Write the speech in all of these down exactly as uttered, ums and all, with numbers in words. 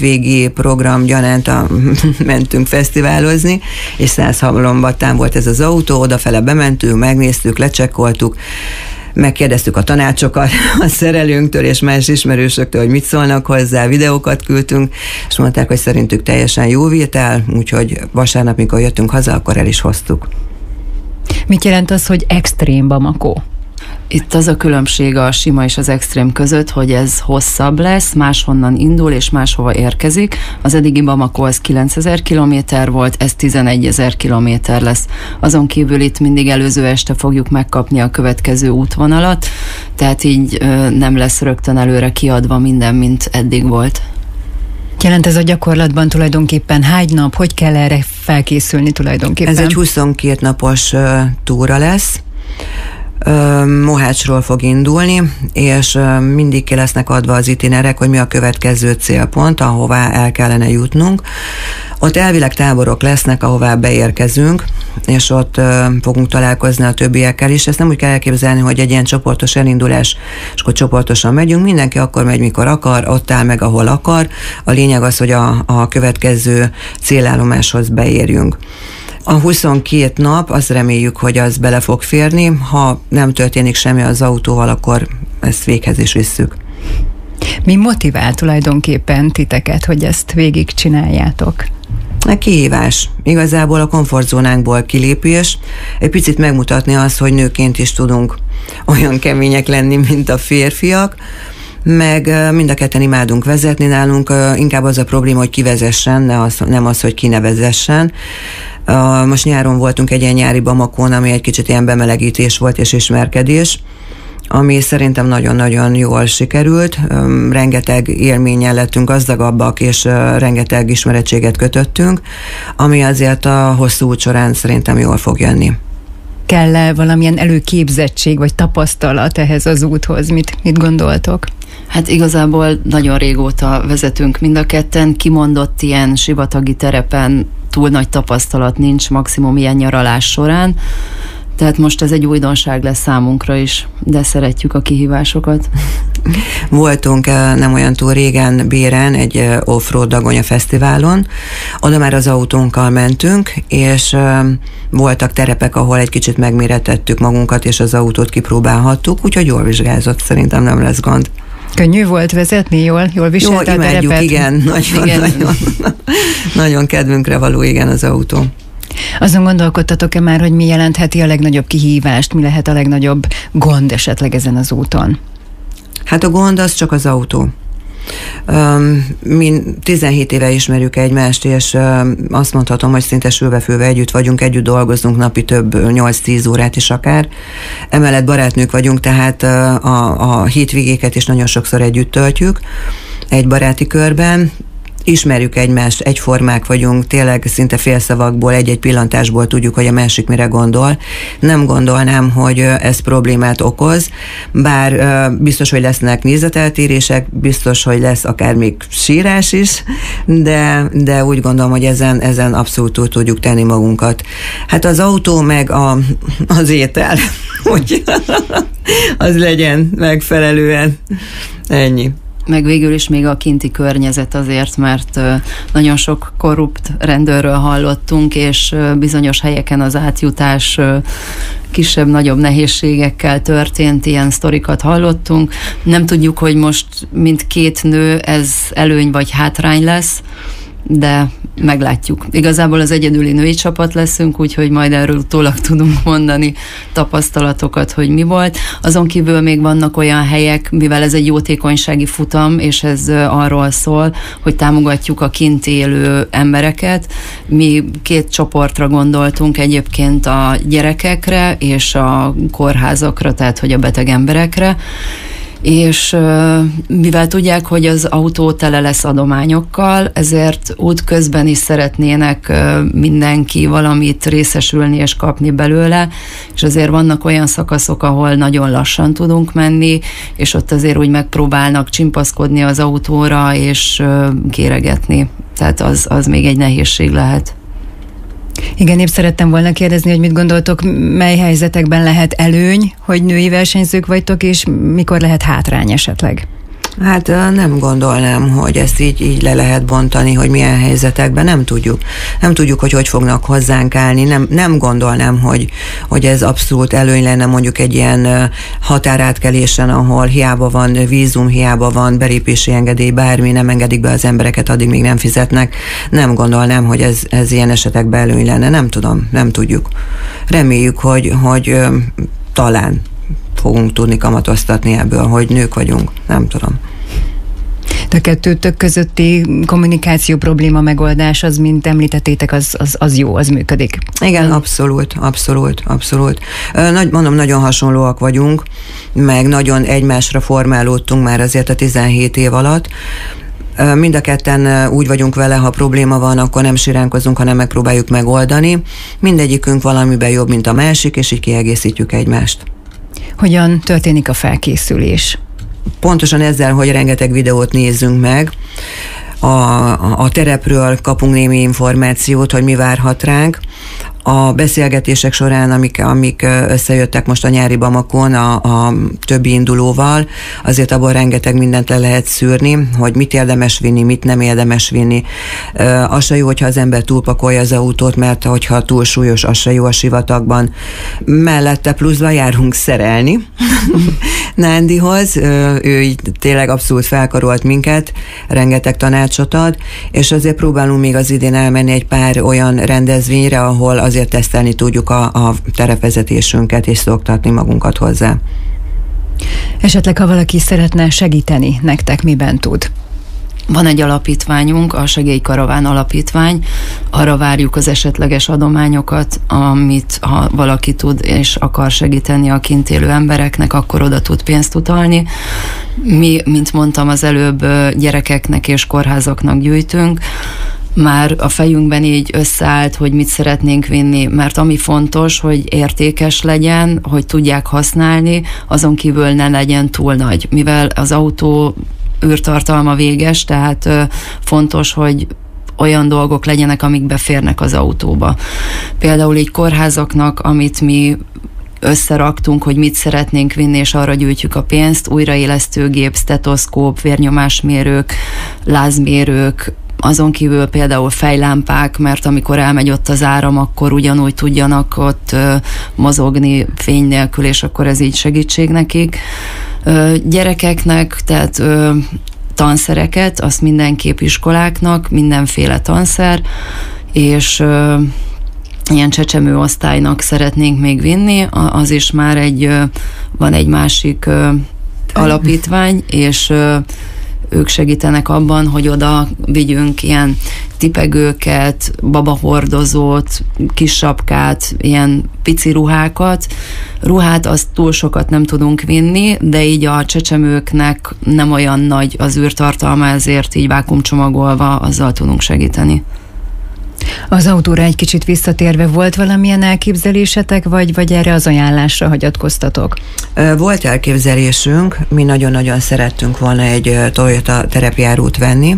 hétvégi program gyanánt a, mentünk fesztiválozni, és Százhalombattán volt ez az autó, odafele bementünk, megnéztük, lecsekkoltuk, megkérdeztük a tanácsokat a szerelőnktől és más ismerősöktől, hogy mit szólnak hozzá, videókat küldtünk, és mondták, hogy szerintük teljesen jó vétel, úgyhogy vasárnap, mikor jöttünk haza, akkor el is hoztuk. Mit jelent az, hogy extrém Bamako? Itt az a különbség a sima és az extrém között, hogy ez hosszabb lesz, máshonnan indul és máshova érkezik. Az eddigi Bamako az kilencezer kilométer volt, ez tizenegyezer kilométer lesz. Azon kívül itt mindig előző este fogjuk megkapni a következő útvonalat, tehát így ö, nem lesz rögtön előre kiadva minden, mint eddig volt. Jelent ez a gyakorlatban tulajdonképpen hány nap, hogy kell erre felkészülni tulajdonképpen? Ez egy huszonkét napos uh, túra lesz. Mohácsról fog indulni, és mindig ki lesznek adva az itinerek, hogy mi a következő célpont, ahová el kellene jutnunk. Ott elvileg táborok lesznek, ahová beérkezünk, és ott fogunk találkozni a többiekkel is. Ezt nem úgy kell elképzelni, hogy egy ilyen csoportos elindulás, és akkor csoportosan megyünk. Mindenki akkor megy, mikor akar, ott áll meg, ahol akar. A lényeg az, hogy a, a következő célállomáshoz beérjünk. A huszonkét nap, azt reméljük, hogy az bele fog férni. Ha nem történik semmi az autóval, akkor ezt véghez is visszük. Mi motivál tulajdonképpen titeket, hogy ezt végigcsináljátok? A kihívás. Igazából a komfortzónánkból kilépés, egy picit megmutatni azt, hogy nőként is tudunk olyan kemények lenni, mint a férfiak, meg mind a ketten imádunk vezetni nálunk, inkább az a probléma, hogy ki vezessen, ne az, nem az, hogy ki ne vezessen. Most nyáron voltunk egy ilyen nyári Bamakón, ami egy kicsit ilyen bemelegítés volt és ismerkedés, ami szerintem nagyon-nagyon jól sikerült. Rengeteg élménnyel lettünk gazdagabbak, és rengeteg ismerettséget kötöttünk, ami azért a hosszú út során szerintem jól fog jönni. Kell-e valamilyen előképzettség vagy tapasztalat ehhez az úthoz? Mit, mit gondoltok? Hát igazából nagyon régóta vezetünk mind a ketten, kimondott ilyen sivatagi terepen túl nagy tapasztalat nincs, maximum ilyen nyaralás során. Tehát most ez egy újdonság lesz számunkra is, de szeretjük a kihívásokat. Voltunk nem olyan túl régen Béren egy off-road Dagonya fesztiválon, oda már az autónkkal mentünk, és voltak terepek, ahol egy kicsit megméretettük magunkat, és az autót kipróbálhattuk, úgyhogy jól vizsgázott, szerintem nem lesz gond. Könnyű volt vezetni, jól, jól viselte a terepet? Imádjuk, igen, nagyon, igen. Nagyon, nagyon kedvünkre való, igen, az autó. Azon gondolkodtatok-e már, hogy mi jelentheti a legnagyobb kihívást, mi lehet a legnagyobb gond esetleg ezen az úton? Hát a gond az csak az autó. Um, mi tizenhét éve ismerjük egymást, és um, azt mondhatom, hogy szinte sülve-főve együtt vagyunk, együtt dolgozunk napi több nyolc-tíz órát is akár. Emellett barátnők vagyunk, tehát uh, a, a hétvégéket is nagyon sokszor együtt töltjük egy baráti körben. Ismerjük egymást, egyformák vagyunk, tényleg szinte félszavakból, egy-egy pillantásból tudjuk, hogy a másik mire gondol. Nem gondolnám, hogy ez problémát okoz, bár biztos, hogy lesznek nézeteltérések, biztos, hogy lesz akár még sírás is, de, de úgy gondolom, hogy ezen, ezen abszolút túl tudjuk tenni magunkat. Hát az autó meg a, az étel, hogy az legyen megfelelően. Ennyi. Meg végül is még a kinti környezet azért, mert nagyon sok korrupt rendőrről hallottunk, és bizonyos helyeken az átjutás kisebb-nagyobb nehézségekkel történt, ilyen sztorikat hallottunk. Nem tudjuk, hogy most mint két nő ez előny vagy hátrány lesz, de meglátjuk. Igazából az egyedüli női csapat leszünk, úgyhogy majd erről utólag tudunk mondani tapasztalatokat, hogy mi volt. Azon kívül még vannak olyan helyek, mivel ez egy jótékonysági futam, és ez arról szól, hogy támogatjuk a kint élő embereket. Mi két csoportra gondoltunk egyébként, a gyerekekre és a kórházakra, tehát hogy a beteg emberekre, és mivel tudják, hogy az autó tele lesz adományokkal, ezért útközben is szeretnének mindenki valamit részesülni és kapni belőle, és azért vannak olyan szakaszok, ahol nagyon lassan tudunk menni, és ott azért úgy megpróbálnak csimpaszkodni az autóra, és kéregetni. Tehát az, az még egy nehézség lehet. Igen, épp szerettem volna kérdezni, hogy mit gondoltok, mely helyzetekben lehet előny, hogy női versenyzők vagytok, és mikor lehet hátrány esetleg? Hát nem gondolnám, hogy ezt így, így le lehet bontani, hogy milyen helyzetekben, nem tudjuk. Nem tudjuk, hogy hogy fognak hozzánk állni, nem, nem gondolnám, hogy, hogy ez abszolút előny lenne mondjuk egy ilyen határátkelésen, ahol hiába van vízum, hiába van belépési engedély, bármi, nem engedik be az embereket, addig még nem fizetnek. Nem gondolnám, hogy ez, ez ilyen esetekben előny lenne, nem tudom, nem tudjuk. Reméljük, hogy, hogy talán fogunk tudni kamatoztatni ebből, hogy nők vagyunk, nem tudom. De a kettőtök közötti kommunikáció probléma megoldás, az, mint említettétek, az, az, az jó, az működik. Igen, abszolút, abszolút, abszolút. Nagy, mondom, nagyon hasonlóak vagyunk, meg nagyon egymásra formálódtunk már azért a tizenhét év alatt. Mind a ketten úgy vagyunk vele, ha probléma van, akkor nem siránkozunk, hanem megpróbáljuk megoldani. Mindegyikünk valamiben jobb, mint a másik, és így kiegészítjük egymást. Hogyan történik a felkészülés? Pontosan ezzel, hogy rengeteg videót nézzünk meg, a, a terepről kapunk némi információt, hogy mi várhat ránk. A beszélgetések során, amik, amik összejöttek most a nyári Bamakon a, a többi indulóval, azért abból rengeteg mindent le lehet szűrni, hogy mit érdemes vinni, mit nem érdemes vinni. Uh, az se jó, hogyha az ember túlpakolja az autót, mert hogyha túl súlyos, az se jó a sivatagban. Mellette pluszban járunk szerelni Nándihoz, uh, ő így tényleg abszolút felkarolt minket, rengeteg tanácsot ad, és azért próbálunk még az idén elmenni egy pár olyan rendezvényre, ahol azért tesztelni tudjuk a, a terepvezetésünket, és szoktatni magunkat hozzá. Esetleg, ha valaki szeretne segíteni nektek, miben tud? Van egy alapítványunk, a Segélykaraván Alapítvány, arra várjuk az esetleges adományokat, amit ha valaki tud és akar segíteni a kint élő embereknek, akkor oda tud pénzt utalni. Mi, mint mondtam az előbb, gyerekeknek és kórházaknak gyűjtünk. Már a fejünkben így összeállt, hogy mit szeretnénk vinni, mert ami fontos, hogy értékes legyen, hogy tudják használni, azon kívül ne legyen túl nagy. Mivel az autó űrtartalma véges, tehát ö, fontos, hogy olyan dolgok legyenek, amik beférnek az autóba. Például így kórházaknak, amit mi összeraktunk, hogy mit szeretnénk vinni, és arra gyűjtjük a pénzt, újraélesztőgép, stetoszkóp, vérnyomásmérők, lázmérők, azon kívül például fejlámpák, mert amikor elmegy ott az áram, akkor ugyanúgy tudjanak ott ö, mozogni fény nélkül, és akkor ez így segítség nekik. Ö, gyerekeknek, tehát ö, tanszereket, azt mindenképp iskoláknak, mindenféle tanszer, és ö, ilyen csecsemő osztálynak szeretnénk még vinni, az is már egy, ö, van egy másik ö, alapítvány, és ö, ők segítenek abban, hogy oda vigyünk ilyen tipegőket, babahordozót, kis sapkát, ilyen pici ruhákat. Ruhát azt túl sokat nem tudunk vinni, de így a csecsemőknek nem olyan nagy az űrtartalma, ezért így vákuumcsomagolva azzal tudunk segíteni. Az autóra egy kicsit visszatérve, volt valamilyen elképzelésetek, vagy, vagy erre az ajánlásra hagyatkoztatok? Volt elképzelésünk, mi nagyon-nagyon szerettünk volna egy Toyota terepjárót venni,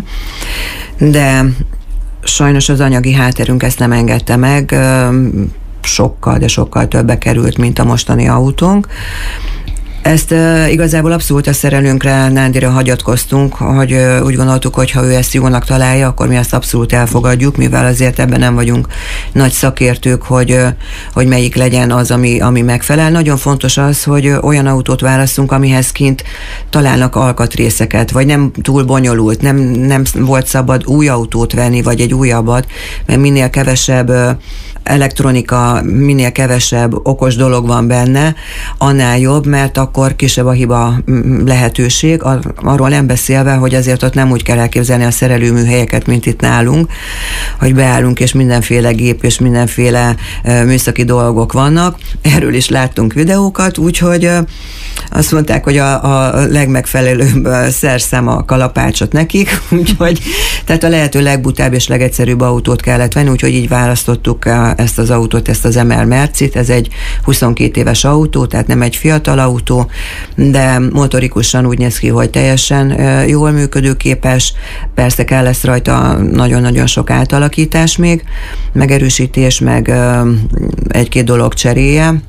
de sajnos az anyagi hátterünk ezt nem engedte meg, sokkal, de sokkal többe került, mint a mostani autónk. Ezt uh, igazából abszolút a szerelőnkre, Nándira hagyatkoztunk, hogy uh, úgy gondoltuk, hogy ha ő ezt jónak találja, akkor mi ezt abszolút elfogadjuk, mivel azért ebben nem vagyunk nagy szakértők, hogy, uh, hogy melyik legyen az, ami, ami megfelel. Nagyon fontos az, hogy uh, olyan autót választunk, amihez kint találnak alkatrészeket, vagy nem túl bonyolult, nem, nem volt szabad új autót venni, vagy egy újabbat, mert minél kevesebb uh, elektronika, minél kevesebb okos dolog van benne, annál jobb, mert akkor kisebb a hiba lehetőség, arról nem beszélve, hogy azért ott nem úgy kell elképzelni a szerelőműhelyeket, mint itt nálunk, hogy beállunk, és mindenféle gép, és mindenféle műszaki dolgok vannak. Erről is láttunk videókat, úgyhogy azt mondták, hogy a, a legmegfelelőbb szerszám a kalapácsot nekik, úgyhogy tehát a lehető legbutább és legegyszerűbb autót kellett venni, úgyhogy így választottuk ezt az autót, ezt az em el Mercit. Ez egy huszonkét éves autó, tehát nem egy fiatal autó, de motorikusan úgy néz ki, hogy teljesen jól működőképes. Persze kell lesz rajta nagyon-nagyon sok átalakítás még, megerősítés, meg egy-két dolog cseréje,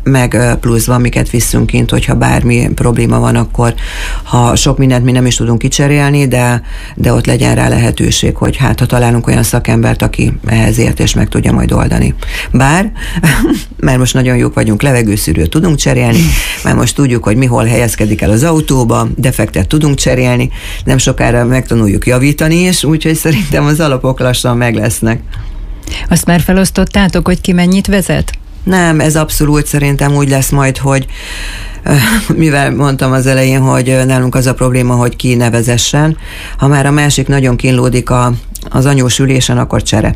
meg pluszban, amiket viszünk kint, hogyha bármi probléma van, akkor ha sok mindent mi nem is tudunk kicserélni, de, de ott legyen rá lehetőség, hogy hát ha találunk olyan szakembert, aki ehhez ért és meg tudja majd oldani. Bár, mert most nagyon jók vagyunk, levegőszűrőt tudunk cserélni, mert most tudjuk, hogy mi hol helyezkedik el az autóba, defektet tudunk cserélni, nem sokára megtanuljuk javítani is, úgyhogy szerintem az alapok lassan meg lesznek. Azt már felosztottátok, hogy ki mennyit vezet? Nem, ez abszolút szerintem úgy lesz majd, hogy mivel mondtam az elején, hogy nálunk az a probléma, hogy ki ne vezessen. Ha már a másik nagyon kínlódik a, az anyós ülésen, akkor csere.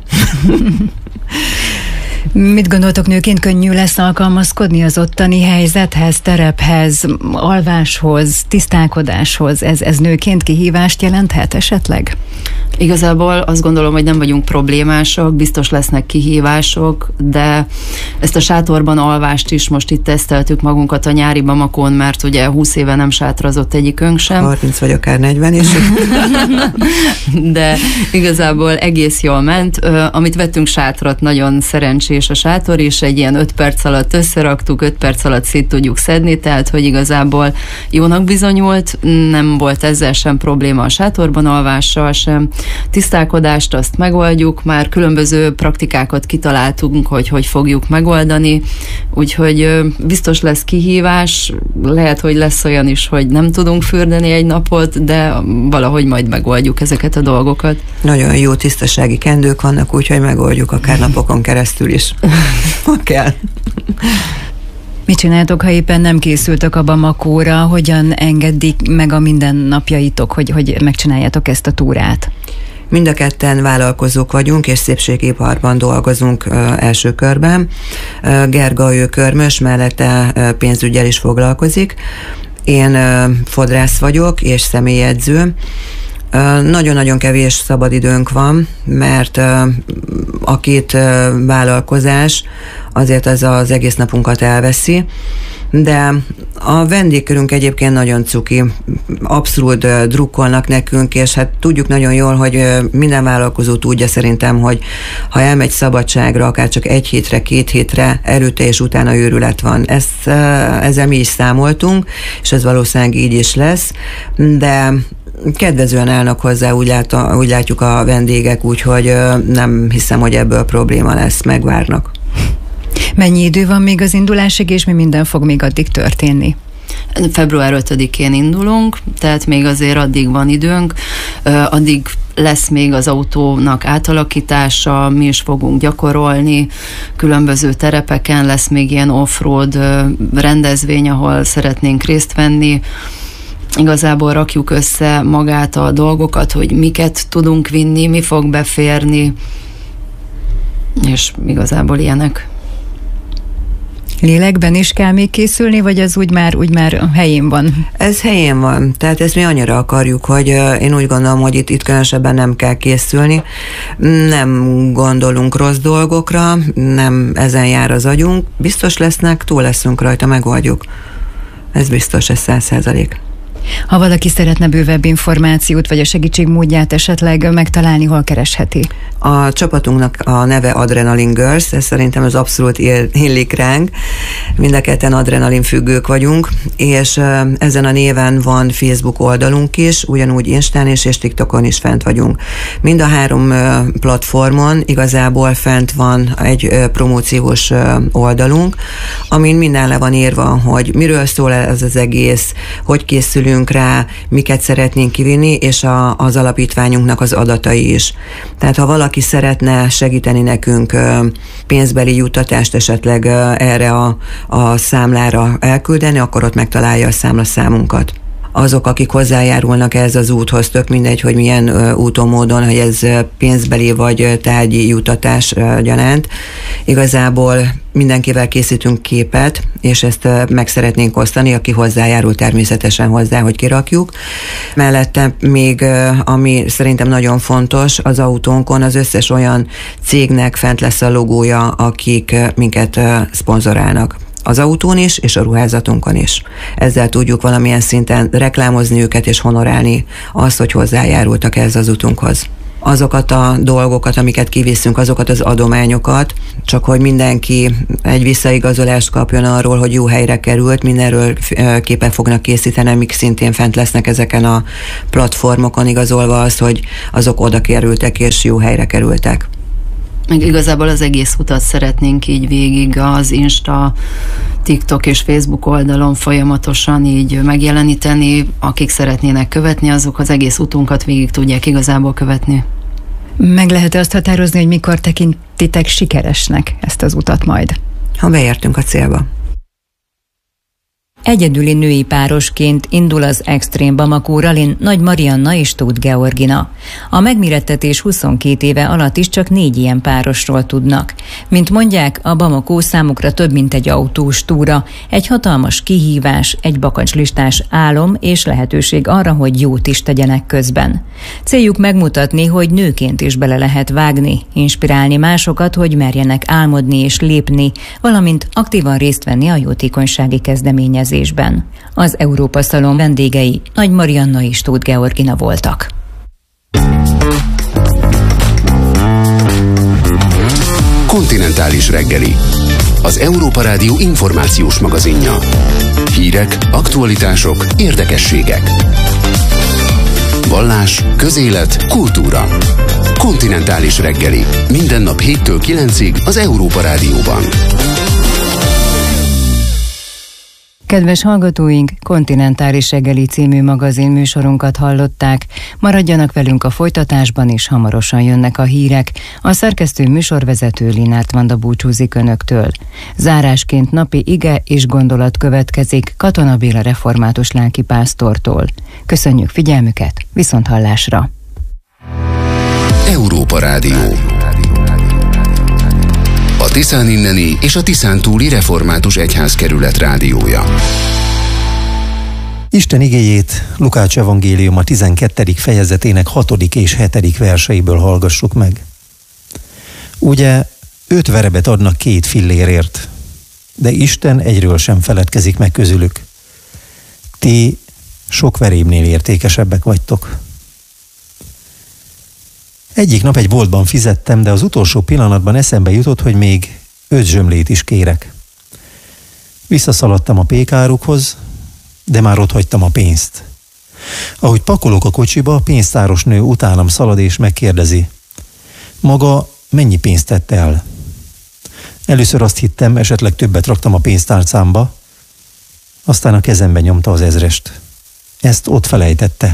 Mit gondoltok, nőként könnyű lesz alkalmazkodni az ottani helyzethez, terephez, alváshoz, tisztálkodáshoz? Ez, ez nőként kihívást jelenthet esetleg? Igazából azt gondolom, hogy nem vagyunk problémások, biztos lesznek kihívások, de ezt a sátorban alvást is most itt teszteltük magunkat a nyári Bamakón, mert ugye húsz éve nem sátrazott egyikünk sem. harminc vagy akár negyven is. De igazából egész jól ment. Amit vettünk sátrat, nagyon szerencsés a sátor, és egy ilyen öt perc alatt összeraktuk, öt perc alatt szét tudjuk szedni, tehát hogy igazából jónak bizonyult, nem volt ezzel sem probléma a sátorban alvással sem. Tisztálkodást azt megoldjuk, már különböző praktikákat kitaláltunk, hogy hogy fogjuk megoldani, úgyhogy biztos lesz kihívás, lehet, hogy lesz olyan is, hogy nem tudunk fürdeni egy napot, de valahogy majd megoldjuk ezeket a dolgokat. Nagyon jó tisztasági kendők vannak, úgyhogy megoldjuk akár napokon keresztül is. Ha kell. Mit csináltok, ha éppen nem készültök a Bamakóra? Hogyan engedik meg a mindennapjaitok, hogy, hogy megcsináljátok ezt a túrát? Mind a ketten vállalkozók vagyunk, és szépségiparban dolgozunk ö, első körben. Ö, Gerga, ő körmös, mellette ö, pénzüggyel is foglalkozik. Én ö, fodrász vagyok, és személyedző. Ö, nagyon-nagyon kevés szabadidőnk van, mert ö, a két ö, vállalkozás azért az az egész napunkat elveszi, de a vendégkörünk egyébként nagyon cuki, abszolút uh, drukkolnak nekünk, és hát tudjuk nagyon jól, hogy uh, minden vállalkozó tudja szerintem, hogy ha elmegy szabadságra, akár csak egy hétre, két hétre, előtte és utána őrület van. Ezt, uh, ezzel mi is számoltunk, és ez valószínűleg így is lesz, de kedvezően állnak hozzá, úgy, lát, úgy látjuk a vendégek, úgyhogy uh, nem hiszem, hogy ebből probléma lesz, megvárnak. Mennyi idő van még az indulásig, és mi minden fog még addig történni? február ötödikén indulunk, tehát még azért addig van időnk, addig lesz még az autónak átalakítása, mi is fogunk gyakorolni, különböző terepeken lesz még ilyen off-road rendezvény, ahol szeretnénk részt venni. Igazából rakjuk össze magát a dolgokat, hogy miket tudunk vinni, mi fog beférni, és igazából ilyenek. Lélekben is kell még készülni, vagy az úgy már, úgy már helyén van? Ez helyén van. Tehát ezt mi annyira akarjuk, hogy én úgy gondolom, hogy itt, itt különösebben nem kell készülni. Nem gondolunk rossz dolgokra, nem ezen jár az agyunk. Biztos lesznek, túl leszünk rajta, megoldjuk. Ez biztos, ez száz százalék. Ha valaki szeretne bővebb információt, vagy a segítségmódját esetleg megtalálni, hol keresheti? A csapatunknak a neve Adrenaline Girls, ez szerintem az abszolút illik ránk. Mind a ketten adrenalin függők vagyunk, és ezen a néven van Facebook oldalunk is, ugyanúgy Instán is, és TikTokon is fent vagyunk. Mind a három platformon igazából fent van egy promóciós oldalunk, amin minden le van írva, hogy miről szól ez az egész, hogy készülünk rá, miket szeretnénk kivinni, és a, az alapítványunknak az adatai is. Tehát ha valaki szeretne segíteni nekünk pénzbeli juttatást esetleg erre a, a számlára elküldeni, akkor ott megtalálja a számlaszámunkat. Azok, akik hozzájárulnak ehhez az úthoz, tök mindegy, hogy milyen ö, úton, módon, hogy ez pénzbeli vagy tárgyi juttatás ö, gyanánt. Igazából mindenkivel készítünk képet, és ezt ö, meg szeretnénk osztani, aki hozzájárul természetesen hozzá, hogy kirakjuk. Mellette még, ö, ami szerintem nagyon fontos, az autónkon az összes olyan cégnek fent lesz a logója, akik ö, minket ö, szponzorálnak. Az autón is, és a ruházatunkon is. Ezzel tudjuk valamilyen szinten reklámozni őket, és honorálni azt, hogy hozzájárultak ehhez az utunkhoz. azokat a dolgokat, amiket kiviszünk, azokat az adományokat, csak hogy mindenki egy visszaigazolást kapjon arról, hogy jó helyre került, mindenről képet fognak készíteni, amik szintén fent lesznek ezeken a platformokon, igazolva azt, hogy azok oda kerültek és jó helyre kerültek. Meg igazából az egész utat szeretnénk így végig az Insta, TikTok és Facebook oldalon folyamatosan így megjeleníteni. Akik szeretnének követni, azok az egész utunkat végig tudják igazából követni. Meg lehet azt határozni, hogy mikor tekintitek sikeresnek ezt az utat majd? Ha beértünk a célba. Egyedüli női párosként indul az Extreme Bamako Rallyn Nagy Marianna és Tóth Georgina. A megmérettetés huszonkét éve alatt is csak négy ilyen párosról tudnak. Mint mondják, a Bamako számukra több, mint egy autós túra, egy hatalmas kihívás, egy bakancslistás álom és lehetőség arra, hogy jót is tegyenek közben. Céljuk megmutatni, hogy nőként is bele lehet vágni, inspirálni másokat, hogy merjenek álmodni és lépni, valamint aktívan részt venni a jótékonysági kezdeményezésben. Az Európa Szalon vendégei Nagy Marianna és Tóth Georgina voltak. Kontinentális reggeli. Az Európa Rádió információs magazinja. Hírek, aktualitások, érdekességek. Vallás, közélet, kultúra. Kontinentális reggeli. Minden nap héttől kilencig az Európa Rádióban. Kedves hallgatóink, Kontinentális reggeli című magazin műsorunkat hallották. Maradjanak velünk a folytatásban, és hamarosan jönnek a hírek. A szerkesztő műsorvezető Linárt Vanda búcsúzik önöktől. Zárásként napi ige és gondolat következik Katona Béla református lelkipásztortól. Köszönjük figyelmüket, viszonthallásra! Európa Rádió. A Tiszán inneni és a Tiszán túli református egyházkerület rádiója. Isten igéjét Lukács evangéliuma tizenkettedik fejezetének hatodik és hetedik verseiből hallgassuk meg. Ugye öt verebet adnak két fillérért, de Isten egyről sem feledkezik meg közülük. Ti sok verébnél értékesebbek vagytok. Egyik nap egy boltban fizettem, de az utolsó pillanatban eszembe jutott, hogy még öt zsömlét is kérek. Visszaszaladtam a pékárukhoz, de már ott hagytam a pénzt. Ahogy pakolok a kocsiba, a pénztáros nő utánam szalad és megkérdezi: maga mennyi pénzt tett el? Először azt hittem, esetleg többet raktam a pénztárcámba, aztán a kezembe nyomta az ezrest. Ezt ott felejtette.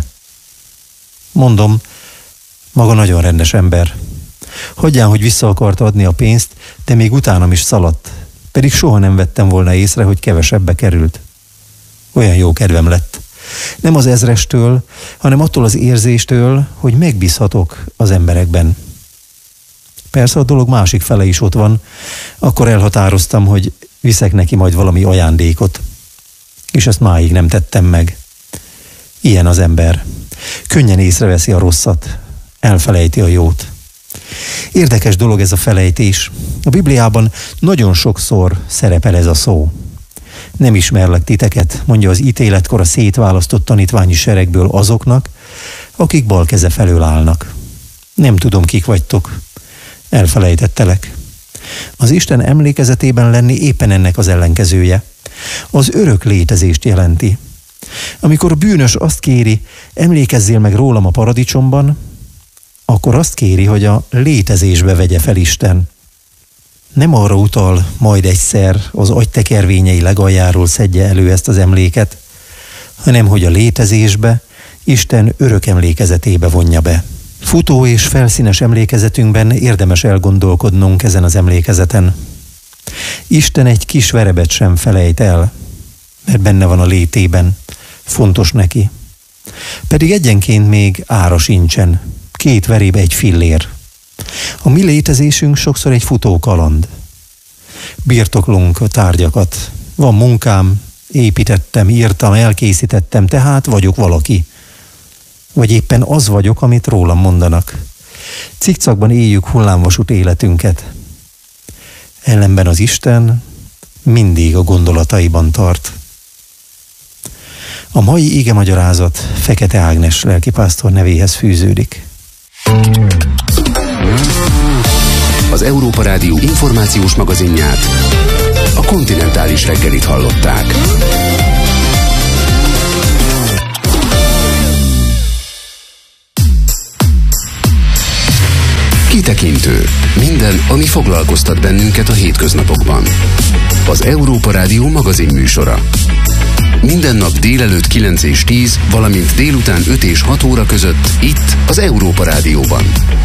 Mondom, maga nagyon rendes ember. Hagyján, hogy vissza akart adni a pénzt, de még utánam is szaladt, pedig soha nem vettem volna észre, hogy kevesebbe került. Olyan jó kedvem lett. Nem az ezrestől, hanem attól az érzéstől, hogy megbízhatok az emberekben. Persze a dolog másik fele is ott van, akkor elhatároztam, hogy viszek neki majd valami ajándékot. És ezt máig nem tettem meg. Ilyen az ember. Könnyen észreveszi a rosszat, elfelejti a jót. Érdekes dolog ez a felejtés. A Bibliában nagyon sokszor szerepel ez a szó. Nem ismerlek titeket, mondja az ítéletkor a szétválasztott tanítványi seregből azoknak, akik bal keze felől állnak. Nem tudom, kik vagytok. Elfelejtettelek. Az Isten emlékezetében lenni éppen ennek az ellenkezője. Az örök létezést jelenti. Amikor a bűnös azt kéri, emlékezzél meg rólam a paradicsomban, akkor azt kéri, hogy a létezésbe vegye fel Isten. Nem arra utal, majd egyszer az agytekervényei legaljáról szedje elő ezt az emléket, hanem hogy a létezésbe, Isten örök emlékezetébe vonja be. Futó és felszínes emlékezetünkben érdemes elgondolkodnunk ezen az emlékezeten. Isten egy kis verebet sem felejt el, mert benne van a létében, fontos neki. Pedig egyenként még ára sincsen, két verébe egy fillér. A mi létezésünk sokszor egy futó kaland. Birtoklunk a tárgyakat, van munkám, építettem, írtam, elkészítettem, tehát vagyok valaki. Vagy éppen az vagyok, amit rólam mondanak. Cikcakban éljük hullámvasút életünket. Ellenben az Isten mindig a gondolataiban tart. A mai igemagyarázat Fekete Ágnes lelkipásztor nevéhez fűződik. Az Európa Rádió információs magazinját, a Kontinentális reggelit hallották. Kitekintő. Minden, ami foglalkoztat bennünket a hétköznapokban. Az Európa Rádió magazin műsora. Minden nap délelőtt kilenc és tíz, valamint délután öt és hat óra között itt az Európa Rádióban.